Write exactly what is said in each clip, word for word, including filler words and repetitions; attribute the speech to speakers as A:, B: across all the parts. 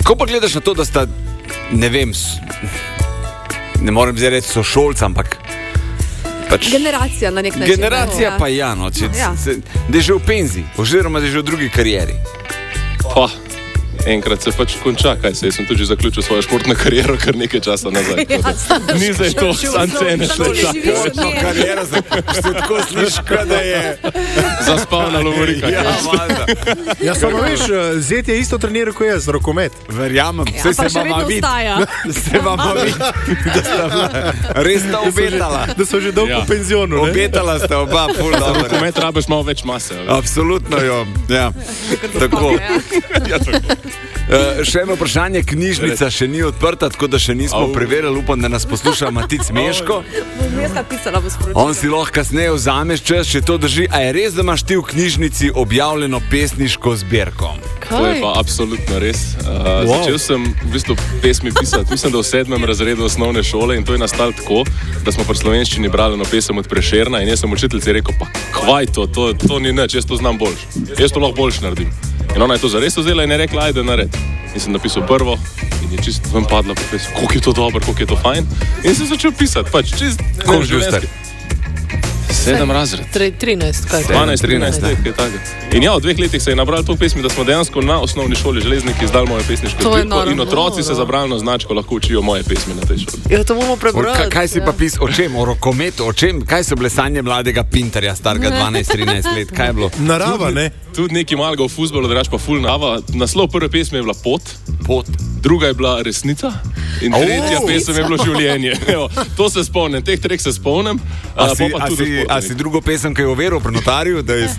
A: Ko pa gledaš na to, da sta, ne vem, ne morem zdaj reči sošolca, ampak pač
B: generacija na nek način.
A: Generacija pa ja, no, če, ja. Se, da je že v penziji, oziroma da je že v drugi karieri.
C: Pa, enkrat se pač konča, kaj se, jaz sem tudi zaključil svojo športno kariero kar nekaj časa nazaj.
B: Ja,
C: ni zdaj to, sam cene še čaka.
A: Športno kariero, se tako sliši, da je
C: zaspal na lovorika.
A: Ja, valjda.
D: Ja, samo veš, Zet je isto treniral kot jaz, rokomet.
A: Verjamem,
B: Ja,
A: vse
B: pa
A: se
B: še
A: mama
B: vedno
A: vidi.
B: ostaja.
A: Se mama vidi, da sta bila, res sta obetala.
D: Da so že dolgo
C: Ja.
D: v penzionu, ne?
A: Obetala sta oba, ful dobro.
C: Rokomet rabiš malo več mase. ali?
A: Absolutno jo, ja. Tako.
C: Ja, tako.
A: Uh, še eno vprašanje, knjižnica še ni odprta, tako da še nismo
C: Au.
A: preverili, upam, da nas posluša Matic Meško.
B: Bom jaz napisala v sporočilu.
A: On si lahko kasneje vzameš čas, če to drži. A je res, da imaš ti v knjižnici objavljeno pesniško zbirko?
C: To je pa absolutno res. Uh,
D: Wow.
C: Začel sem v bistvu pesmi pisati, mislim, da v sedmem razredu osnovne šole in to je nastalo tako, da smo pri slovenščini brali eno pesem od Prešerna in jaz sem učiteljici rekel, pa kvaj to, to, to ni nič, jaz to znam boljš. Jaz to lahko boljš naredim. In ona je to zares vzela in je rekla, ajde nared. In sem napisal prvo in je čist ven padla po pesmi, koliko je to dobro, koliko je to fajn. In sem začel pisati, pač čist
A: Koliko si bil star?
C: Sedem razred.
E: trinajst, kaj?
C: dvanajst, trinajst let, kaj takega. In ja, v dveh letih se je nabralo to pesmi, da smo dejansko na osnovni šoli Železniki izdali moje pesniško
E: To je
C: zbirko
E: noro.
C: in otroci se za bralno značko lahko učijo moje pesmi na tej šoli.
E: Ja, to bomo
A: O,
E: prebrali.
A: kaj, kaj si pa pisal, o čem, o rokometu, o čem, kaj so bile sanje mladega Pintarja, starega dvanajst trinajst let, kaj je bilo?
D: Narava, ne?
C: Tudi neki malega v fuzbolu, da pa ful nava. Naslov prve pesmi je bila Pot,
A: Pot.
C: druga je bila Resnica in tretja
A: Oh.
C: pesem je bilo Življenje. Evo, to se spomnim, teh treh se spomnim.
A: A
C: A,
A: si,
C: pol pa
A: a,
C: tudi
A: si,
C: o
A: a
C: športu
A: si drugo pesem, ki je overil pri notarju, da je...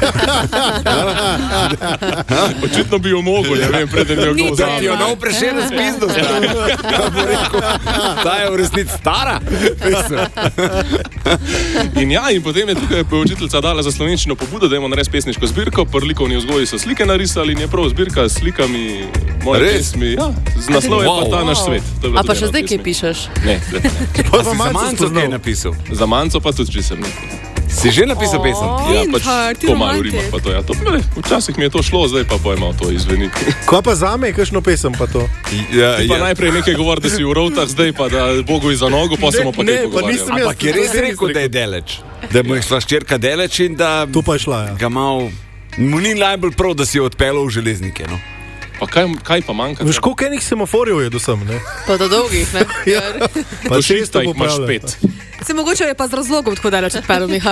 C: nekaj. Očitno bi jo mogel, ne vem, preden bi jo kdo
A: Da ti jo
C: vzal.
A: nov Prešeren spizdo, stari. Kaj bo rekel? Ta je v resnici stara pesem.
C: In ja, in potem je tukaj učiteljica dala za slovenščino pobudo, da imamo narediti pesniško zbirko, pri likovni vzgoji so slike narisali in je prav zbirka s slikami moje
A: Res?
C: pesmi. Ja, z naslovom je
A: Wow.
C: pa ta naš svet. To je bila
E: A pa
C: tudi
E: še
C: ena
E: zdaj,
C: od
E: ki
C: pesmi.
E: pišeš?
C: Ne, zdaj pa ne.
D: Pa
A: A si za
D: Manco
A: manco
D: spoznal.
A: kaj napisal?
C: Za manco pa tudi, če sem nekaj.
A: Si že napisal pesem?
C: Ja, pač
B: Pintar, ti
C: to malo
B: romantik.
C: rima pa to. Ja, to ne, včasih mi je to šlo, zdaj pa pojma to izveni.
D: Kaj pa zame, kakšno pesem pa to?
A: Ja,
C: Ti pa najprej nekaj govori, da si v rovtah, zdaj pa da Bogu iza nogo, pa se mu pa
D: Ne,
C: kaj
D: ne, pa
C: pogovarjal.
D: nisem jaz.
A: ampak je res rekel, da je deleč. Da mu je šla ščerka deleč in da
D: To pa je šla, ja.
A: ga mal... Mu ni najbolj prav, da si jo odpeljal v Železnike, no.
C: Pa kaj, kaj pa manjka?
D: Veš, koliko enih semaforjev je do sem, ne?
E: Pa do dolgih, ne?
D: Ja. Pa
C: Do
D: šesto
C: šesta jih imaš
D: popravlja.
C: pet.
B: Se mogoče je pa z razlogom tako daleč odpeljal, Miha.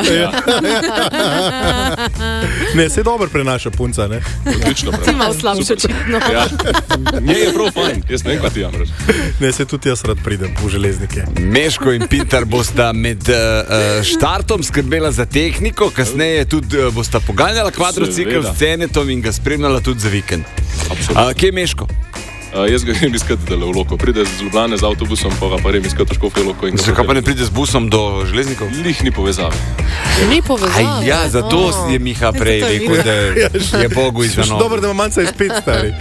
D: Ne, se dobro prenaša punca, ne?
C: Odlično.
B: Ti
C: prav.
B: malo slabše očitno.
C: Ja. Nje je prav fajn, jaz ne vem, kaj ti jamraš.
D: Ne, se tudi jaz rad pridem v Železnike.
A: Meško in Pintar bosta med uh, štartom skrbela za tehniko, kasneje tudi uh, bosta poganjala kvadrocikl
C: Seveda.
A: s Cenetom in ga spremljala tudi za vikend.
C: Absolutno.
A: Uh, kje je Meško?
C: Uh, jaz ga grem iskati dele v Loko. Pride z Ljubljane z avtobusom, pa ga pa grem iskati v Škofjo Loko. in ga
A: Zakaj pa
C: potem-
A: ne pride z busom do Železnikov?
C: Lih ni povezave.
E: Ni povezave.
A: Aj, ja, zato
E: Oh.
A: je Miha prej
B: to je
A: rekel, da je Bogu izven
D: Še dobro, da ima manjca je spet stari.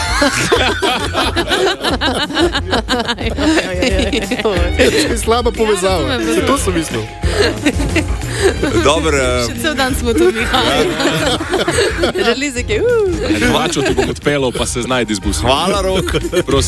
D: Je slaba povezava.
B: Ja,
D: To sem mislil.
A: Dobro, uh,
B: Cel dan smo tu, Miha. Železike, uh.
C: Hvačo ti bom odpeljal, pa se znajdi z busom.
A: hvala, Rok.
C: Prosim.